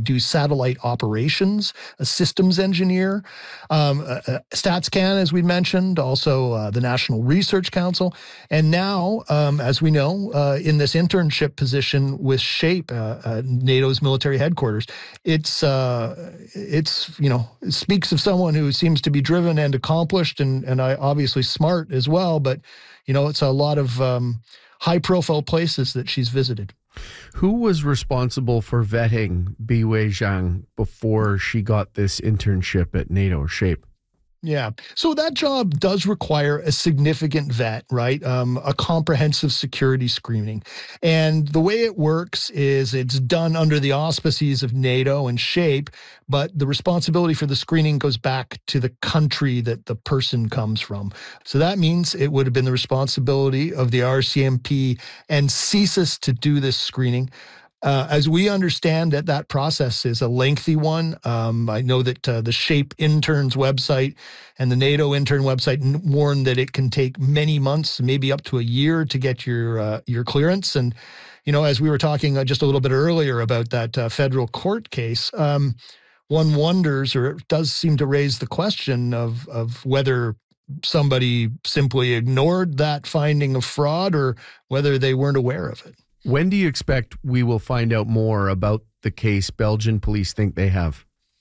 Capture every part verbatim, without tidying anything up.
do satellite operations, a systems engineer. Um, uh, uh, StatsCan, as we mentioned, also uh, the National Research Council. And now, um, as we know, uh, in this internship position with SHAPE, uh, uh, NATO's military headquarters, it's, uh, it's you know, it speaks of someone who seems to be driven and accomplished and, and I obviously smart as well. But, you know, it's a lot of um, high-profile places that she's visited. Who was responsible for vetting Biwei Zhang before she got this internship at NATO or SHAPE? Yeah. So that job does require a significant vet, right? Um, a comprehensive security screening. And the way it works is it's done under the auspices of NATO and SHAPE, but the responsibility for the screening goes back to the country that the person comes from. So that means it would have been the responsibility of the R C M P and CSIS to do this screening. Uh, as we understand that that process is a lengthy one. Um, I know that uh, the SHAPE interns website and the NATO intern website warn that it can take many months, maybe up to a year to get your uh, your clearance. And, you know, as we were talking uh, just a little bit earlier about that uh, federal court case, um, one wonders, or it does seem to raise the question of of whether somebody simply ignored that finding of fraud or whether they weren't aware of it. When do you expect we will find out more about the case Belgian police think they have?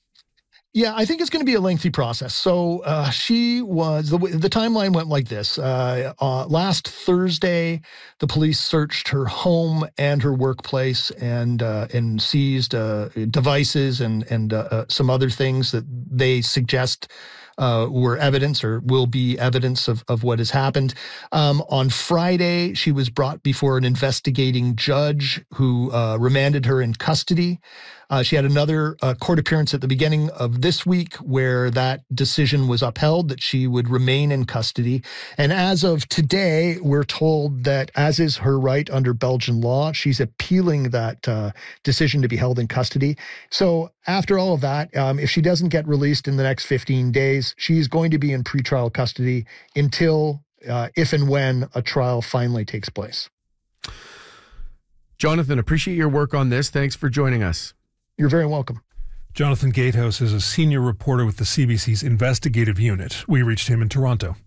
Yeah, I think it's going to be a lengthy process. So uh, she was, the, the timeline went like this. Uh, uh, last Thursday, the police searched her home and her workplace and uh, and seized uh, devices and, and uh, uh, some other things that they suggest Uh, were evidence or will be evidence of, of what has happened. Um, on Friday, she was brought before an investigating judge who uh, remanded her in custody. Uh, she had another uh, court appearance at the beginning of this week where that decision was upheld, that she would remain in custody. And as of today, we're told that, as is her right under Belgian law, she's appealing that uh, decision to be held in custody. So after all of that, um, if she doesn't get released in the next fifteen days, she's going to be in pretrial custody until, uh, if and when, a trial finally takes place. Jonathan, appreciate your work on this. Thanks for joining us. You're very welcome. Jonathan Gatehouse is a senior reporter with the C B C's investigative unit. We reached him in Toronto.